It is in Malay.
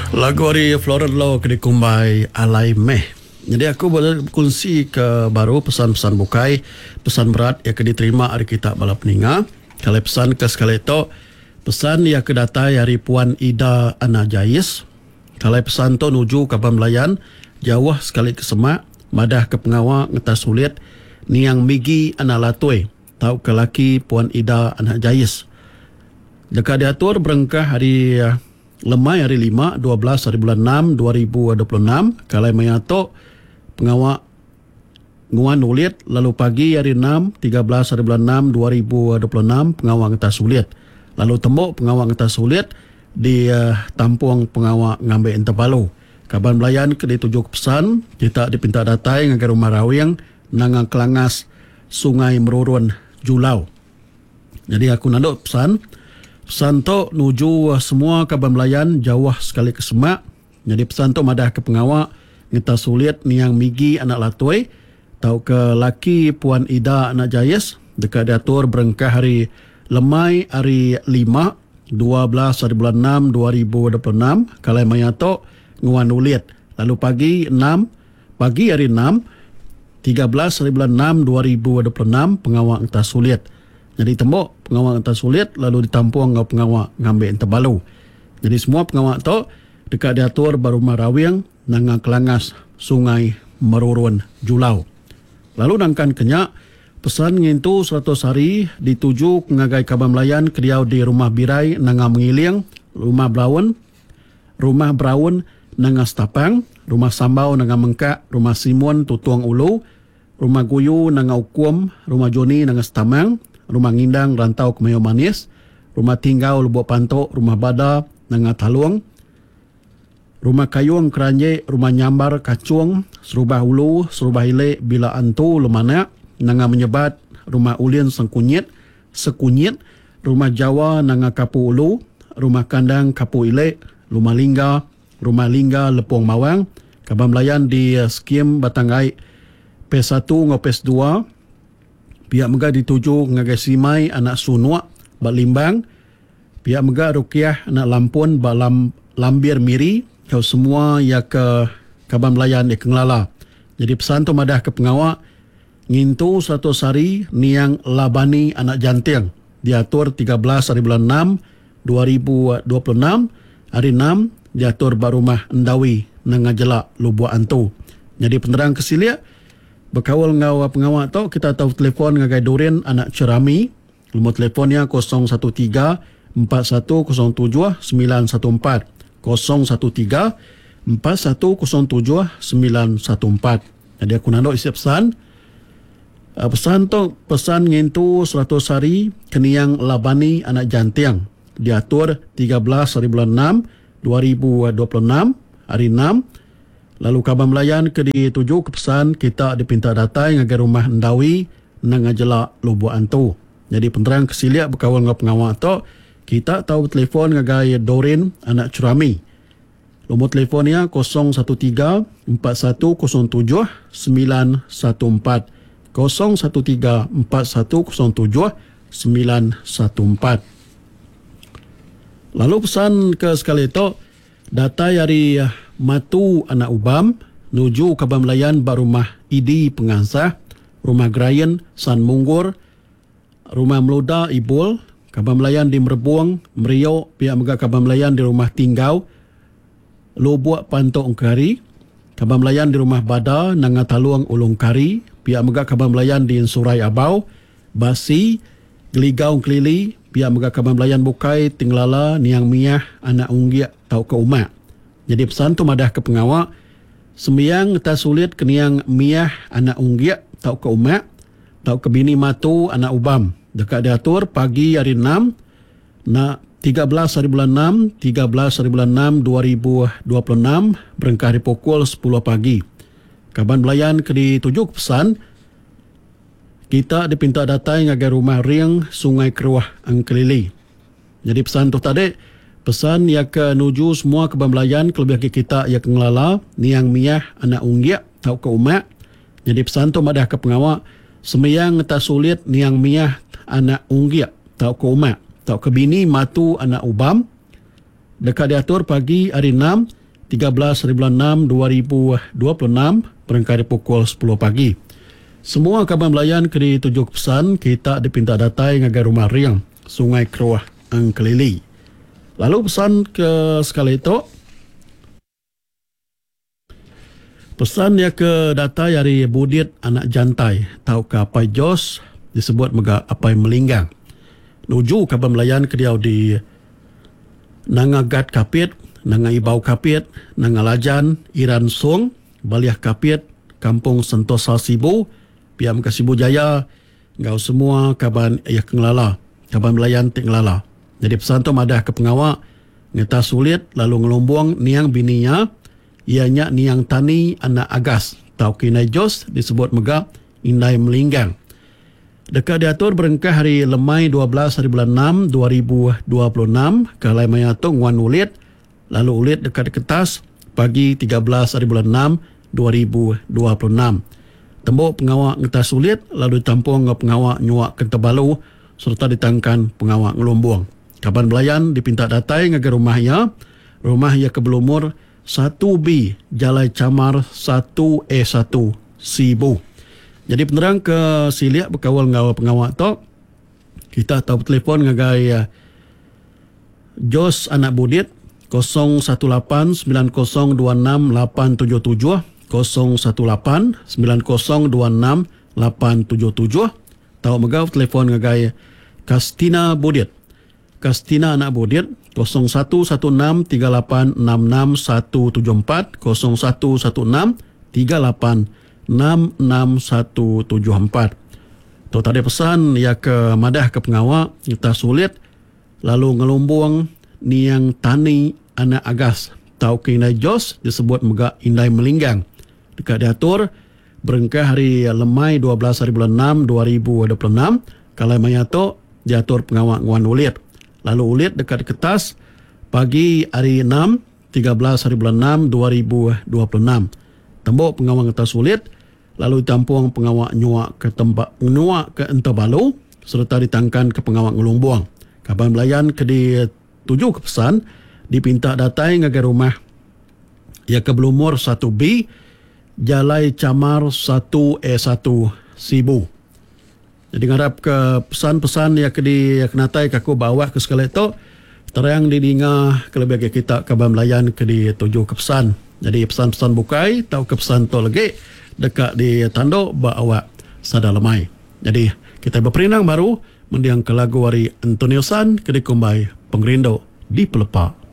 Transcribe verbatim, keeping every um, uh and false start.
Lagu hari Floral Law kena kumbai alai meh. Jadi aku boleh kongsi ke baru pesan-pesan bukai, pesan berat yang kena diterima hari kita balap peninga. Kalau pesan ke sekali itu, pesan yang kedatai hari Puan Ida Ana Jais. Kalau pesan tu nuju ke Melayan, jauh sekali ke semak, madah ke pengawal ngetas sulit, niang migi Ana Latoi, tau ke laki Puan Ida Ana Jais. Dekat diatur berengkah hari lemai hari lima, dua belas hari bulan enam, dua ribu dua puluh enam. Kalau menyato pengawak nguan ulit, lalu pagi hari enam, tiga belas hari bulan enam, dua ribu dua puluh enam, pengawak ngetas sulit. Lalu tembok pengawak ngetas sulit di uh, tampung pengawak ngambil Interpalu. Kaban Melayan ke ditujuk pesan, kita dipinta datai ngagai rumah rawiang nangang kelangas Sungai Merurun Julau. Jadi aku nak pesan, pesan tu nuju uh, semua Kaban Melayan jauh sekali ke semak. Jadi pesan tu madah ke pengawak ngetas sulit niang migi anak latoi, tau ke laki Puan Ida Anak Jais, dekat diatur berengkah hari lemai hari lima, dua belas hari bulan enam, dua ribu dua puluh enam. Kalau mayato nguan ulit. Lalu pagi enam, pagi hari enam, tiga belas hari bulan enam, dua ribu dua puluh enam, pengawak ngetas sulit. Jadi tembok pengawak ngetas sulit, lalu ditampung ngau pengawak ngambil Interpalu. Jadi semua pengawak tu dekat diatur baru marawiang nangang kelangas Sungai Merurun Julau. Lalu nangkan kenyak pesan ngintu seratus hari dituju ngagai Kaban Melayan kediau di rumah birai nangang mengiling, rumah Braun, rumah Braun nangang Stapang, rumah Sambau nangang Mengkak, rumah Simon Tutuang Ulu, rumah Guyu nangang Ukum, rumah Joni nangang Stamang, rumah Ngindang Rantau Kemayo Manis, rumah Tinggau Lubuk Pantok, rumah Bada nangang Taluang, rumah Kayung Keranje, rumah Nyambar Kacung, Serubah Ulu, Serubah Ile Bila Antu Lemanak, nanga menyebat rumah Ulin Sengkunyit, Sekunyit, rumah Jawa nanga Kapu Ulu, rumah Kandang Kapu Ile, rumah Lingga, rumah Lingga Lepong Mawang, Kaban Melayan di uh, skim Batangai P satu ngau P dua, pihak mega dituju ngagai Simai anak Sunua Bak Limbang, pihak mega Rukiah anak Lampun Bak Lam, Lambir Miri, kau semua ya ke Kaban Melayan di Kenglala. Jadi pesan tu madah ke pengawak ngintu seratus hari niang labani anak janting diatur tiga belas hari bulan enam, dua ribu dua puluh enam, hari enam diatur barumah Endawi nangajelak Lubuk Antu. Jadi penerang kesilia berkawal ngau pengawak tu kita tahu telefon ngagai Durin anak Cerami, nombor telefonnya kosong satu tiga empat satu kosong tujuh sembilan satu empat, kosong satu tiga empat satu kosong tujuh sembilan satu empat. Jadi aku nak isi pesan. Uh, pesan tu pesan ngintu seratus hari keniang labani anak jantiang diatur tiga belas hari bulan enam, dua ribu dua puluh enam, hari enam. Lalu Kaban Melayan ke dituju ke pesan kita dipinta datai ngagai rumah Endawi nangajelak Lubuk Antu. Jadi penerang kesiliak berkawal dengan pengawal tu kita tahu telefon ngagai Dorin anak Cerami. Nombor telefonnya kosong satu tiga empat satu kosong tujuh sembilan satu empat, kosong satu tiga empat satu kosong tujuh sembilan satu empat. Lalu pesan ke sekali itu data dari Matu Anak Ubam nuju Kaban Melayan barumah Idi Pengansah, rumah Grayen San Munggur, rumah Meluda Ibul, Kaban Melayan di Merbuang Meriau, pihak mega Kaban Melayan di rumah Tinggau Lubuk Pantok Ungkari, Kaban Melayan di rumah Bada Nangataluang Ulung Kari, pihak mega Kaban Melayan di Surai Abau, Basi, Geligau Kelili, pihak mega Kaban Melayan Bukai, Tinglala, Niang Miah, Anak Unggiak, tau ke umat. Jadi pesan tu madah ke pengawak, sembiang tak sulit keniang Miah, Anak Unggiak, tau ke umat, tau ke bini Matu, Anak Ubam. Dekat diatur pagi hari enam, nak tiga belas hari bulan enam, tiga belas hari bulan enam, dua ribu dua puluh enam, berengkah di pukul sepuluh pagi. Kaban Melayan ke ditujuk pesan kita dipinta datai ngagai rumah Riang Sungai Keruah Angkelili. Jadi pesan tu tadi pesan ya ke nuju semua Kaban Melayan kelebih kita ya ke ngelala niang Miah anak unggiak tau ke umat. Jadi pesan tu madah ke pengawak semeyang tak sulit niang Miah anak unggiak tau ke umat, tau ke bini Matu Anak Ubam, dekat diatur pagi hari enam tiga belas hari bulan enam dua ribu dua puluh enam berangkat di pukul sepuluh pagi. Semua kabar melayan ke tujuh pesan kita dipinta datai ngagai rumah riang Sungai Keruah Angkelili. Lalu pesan ke sekali itu, pesan dia ke datai hari Budit anak jantai tahu ke apa jos disebut mega apa yang melinggang. Nuju kabar melayan ke dia di Nangagat Kapit, Nanga Ibau Kapit, Nanga Lajan, Iran Song, Baliah Kapit, Kampung Sentosa Sibu, Piam Kasibu Jaya, ngau semua kaban ayah kengelala, kaban melayan tik ngelala. Jadi pesan tu madah ke pengawak, ngeta sulit lalu ngelombong niang bininya, ianya niang tani anak agas, tau kinai jos disebut mega indai melinggang. Dekat diatur berengkah hari lemai dua belas hari bulan enam dua ribu dua puluh enam, kalai mayato nguan ulit, lalu ulit dekat kertas pagi tiga belas hari bulan enam dua ribu dua puluh enam. Tembok pengawak ngetas sulit lalu ditampung ke pengawak nyuak Kentabalu serta ditangkan pengawak ngelombong. Kaban belayan dipinta datai ngagai rumah ya. Rumah ya ke Belumur satu B Jalai Camar satu E satu Sibu. Jadi penerang ke siliak berkawal ngawal pengawak tu. Kita tahu telefon ngagai Jos anak Budit kosong satu lapan sembilan kosong dua enam lapan tujuh tujuh kosong satu lapan sembilan kosong dua enam lapan tujuh tujuh. Tahu megau telefon ngagai Kastina Budit. Kastina anak Budit kosong satu satu enam tiga lapan enam enam satu tujuh empat kosong satu satu enam tiga lapan enam enam satu tujuh empat. Tu tadi pesan ya ke madah ke pengawak kita sulit lalu ngelumbung niang tani anak agas tau kinai jos disebut mega indai melinggang. Dekat diatur berengkah hari lemai dua belas hari bulan enam dua ribu dua puluh enam, kalai mayato diatur pengawak nguan ulit. Lalu ulit dekat kertas pagi hari enam tiga belas hari bulan enam dua ribu dua puluh enam. Tembok pengawak kertas ulit lalu ditampung pengawak nyuak ke tempat nyuak ke Entabalu serta ditangkan ke pengawak ngelumbung. Kaban belayan ke di tujuh kepesan dipinta datai ngagai rumah ya ke Belumur satu B Jalai Camar satu E satu Sibu. Jadi ngarap ke pesan-pesan yang ke di kenatai kaku bawa ke sekali itu terang didinga kelebih kita kaban melayan ke di tujuh kepesan. Jadi pesan-pesan bukai tahu kepesan tu lagi dekat di tanduk bawa sada lemai. Jadi kita berperinang baru mendiang ke lagu wari Antonio San ke di kumbai pengerindo di Pelepah.